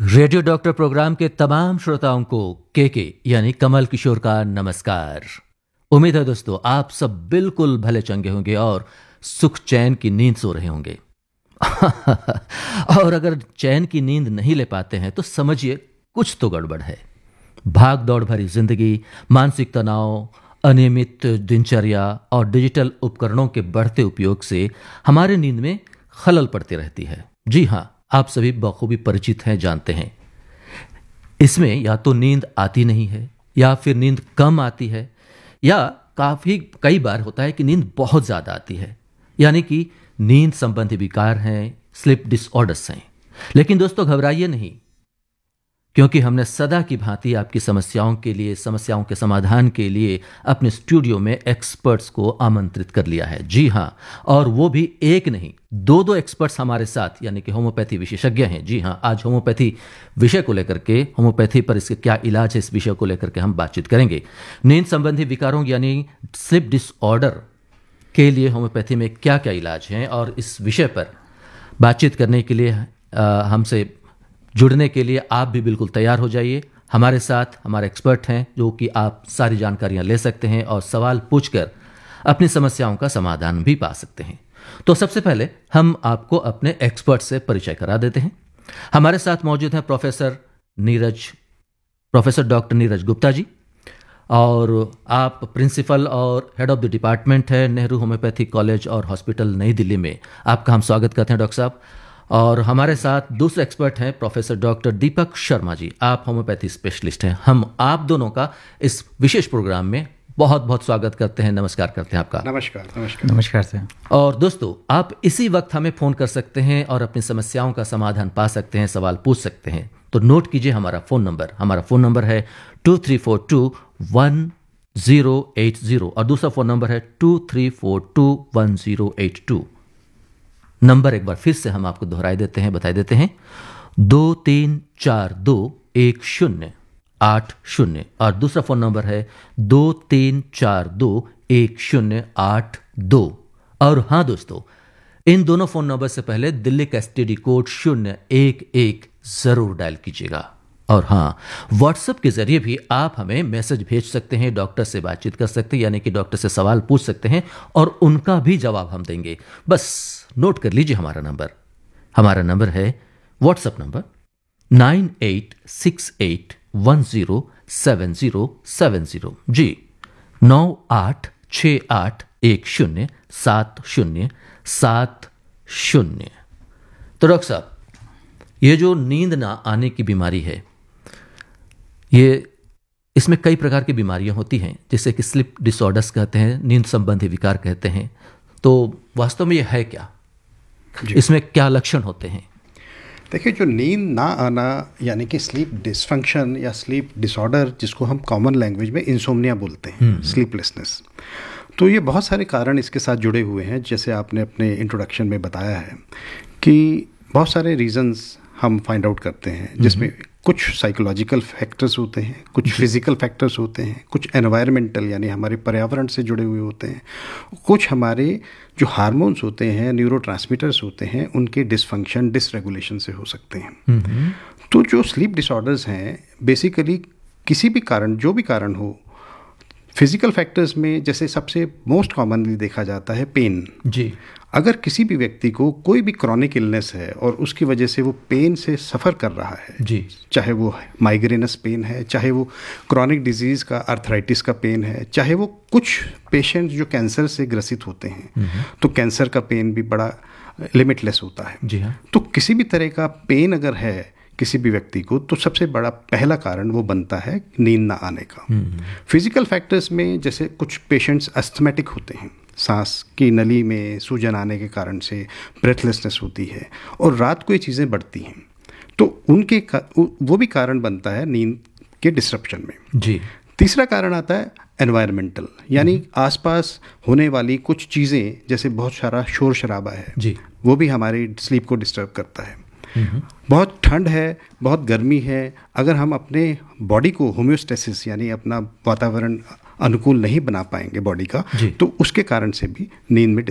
Radio doctor programme के तमाम श्रोताओं को के यानी कमल किशोर का नमस्कार। उम्मीद है दोस्तों आप सब बिल्कुल भले चंगे होंगे और सुख चैन की नींद सो रहे होंगे। और अगर चैन की नींद नहीं ले पाते हैं तो समझिए कुछ तो गड़बड़ है। भाग दौड़ भरी जिंदगी, मानसिक तनाव, अनियमित दिनचर्या और डिजिटल उपकरणों के बढ़ते उपयोग से हमारे नींद में खलल पड़ती रहती है। जी हाँ, आप सभी बखूबी परिचित हैं, जानते हैं। इसमें या तो नींद आती नहीं है या फिर नींद कम आती है, या कई बार होता है कि नींद बहुत ज्यादा आती है, यानी कि नींद संबंधी विकार हैं, स्लीप डिसऑर्डर्स हैं। लेकिन दोस्तों घबराइए नहीं, क्योंकि हमने सदा की भांति आपकी समस्याओं के समाधान के लिए अपने स्टूडियो में एक्सपर्ट्स को आमंत्रित कर लिया है। जी हाँ, और वो भी एक नहीं, दो एक्सपर्ट्स हमारे साथ, यानी कि होम्योपैथी विशेषज्ञ हैं। जी हाँ, आज होम्योपैथी विषय को लेकर के, होम्योपैथी पर इसके क्या इलाज है, इस विषय को लेकर के हम बातचीत करेंगे। नींद संबंधी विकारों यानी स्लीप डिसऑर्डर के लिए होम्योपैथी में क्या क्या इलाज हैं, और इस विषय पर बातचीत करने के लिए हमसे जुड़ने के लिए आप भी बिल्कुल तैयार हो जाइए। हमारे साथ हमारे एक्सपर्ट हैं जो कि आप सारी जानकारियां ले सकते हैं और सवाल पूछकर अपनी समस्याओं का समाधान भी पा सकते हैं। तो सबसे पहले हम आपको अपने एक्सपर्ट से परिचय करा देते हैं। हमारे साथ मौजूद हैं प्रोफेसर डॉक्टर नीरज गुप्ता जी, और आप प्रिंसिपल और हेड ऑफ द डिपार्टमेंट है नेहरू होम्योपैथिक कॉलेज और हॉस्पिटल नई दिल्ली में। आपका हम स्वागत करते हैं डॉक्टर साहब। और हमारे साथ दूसरे एक्सपर्ट हैं प्रोफेसर डॉक्टर दीपक शर्मा जी, आप होम्योपैथी स्पेशलिस्ट हैं। हम आप दोनों का इस विशेष प्रोग्राम में बहुत बहुत स्वागत करते हैं, नमस्कार करते हैं आपका। नमस्कार नमस्कार नमस्कार से। और दोस्तों आप इसी वक्त हमें फ़ोन कर सकते हैं और अपनी समस्याओं का समाधान पा सकते हैं, सवाल पूछ सकते हैं। तो नोट कीजिए हमारा फ़ोन नंबर है 23421080 और दूसरा फ़ोन नंबर है 23421082। नंबर एक बार फिर से हम आपको दोहराई देते हैं, बताई देते हैं, 23421080 और दूसरा फोन नंबर है 23421082। और हाँ दोस्तों, इन दोनों फोन नंबर से पहले दिल्ली का एसटीडी कोड 011 जरूर डायल कीजिएगा। और हाँ, व्हाट्सएप के जरिए भी आप हमें मैसेज भेज सकते हैं, डॉक्टर से बातचीत कर सकते हैं, यानी कि डॉक्टर से सवाल पूछ सकते हैं और उनका भी जवाब हम देंगे। बस नोट कर लीजिए हमारा नंबर है व्हाट्सएप नंबर 9868107070 जी, 9868107070। तो डॉक्टर साहब, ये जो नींद ना आने की बीमारी है, इसमें कई प्रकार की बीमारियां होती हैं, जैसे कि स्लीप डिसऑर्डर्स कहते हैं, नींद संबंधी विकार कहते हैं। तो वास्तव में ये है क्या, इसमें क्या लक्षण होते हैं? देखिए, जो नींद ना आना यानी कि स्लीप डिसफंक्शन या स्लीप डिसऑर्डर, जिसको हम कॉमन लैंग्वेज में इंसोम्निया बोलते हैं, स्लीपलेसनेस, तो ये बहुत सारे कारण इसके साथ जुड़े हुए हैं। जैसे आपने अपने इंट्रोडक्शन में बताया है कि बहुत सारे रीजंस हम फाइंड आउट करते हैं, जिसमें कुछ साइकोलॉजिकल फैक्टर्स होते हैं, कुछ फिजिकल फैक्टर्स होते हैं, कुछ एनवायरमेंटल यानी हमारे पर्यावरण से जुड़े हुए होते हैं, कुछ हमारे जो हार्मोन्स होते हैं, न्यूरोट्रांसमीटर्स होते हैं, उनके डिसफंक्शन, डिसरेगुलेशन से हो सकते हैं। तो जो स्लीप डिसऑर्डर्स हैं, बेसिकली किसी भी कारण, जो भी कारण हो, फिजिकल फैक्टर्स में जैसे सबसे मोस्ट कॉमनली देखा जाता है पेन जी। अगर किसी भी व्यक्ति को कोई भी क्रॉनिक इलनेस है और उसकी वजह से वो पेन से सफ़र कर रहा है जी, चाहे वो माइग्रेनस पेन है, चाहे वो क्रॉनिक डिजीज़ का आर्थराइटिस का पेन है, चाहे वो कुछ पेशेंट जो कैंसर से ग्रसित होते हैं, तो कैंसर का पेन भी बड़ा लिमिटलेस होता है जी हाँ। तो किसी भी तरह का पेन अगर है किसी भी व्यक्ति को, तो सबसे बड़ा पहला कारण वो बनता है नींद ना आने का। फिजिकल फैक्टर्स में जैसे कुछ पेशेंट्स अस्थमैटिक होते हैं, सांस की नली में सूजन आने के कारण से ब्रेथलेसनेस होती है और रात को ये चीज़ें बढ़ती हैं, तो वो भी कारण बनता है नींद के डिसरप्शन में जी। तीसरा कारण आता है एनवायरमेंटल, यानी आसपास होने वाली कुछ चीज़ें, जैसे बहुत सारा शोर शराबा है जी, वो भी हमारी स्लीप को डिस्टर्ब करता है। बहुत ठंड है, बहुत गर्मी है, अगर हम अपने बॉडी को होम्योस्टेसिस यानी अपना वातावरण अनुकूल नहीं बना पाएंगे बॉडी का, तो उसके कारण से भी नींद में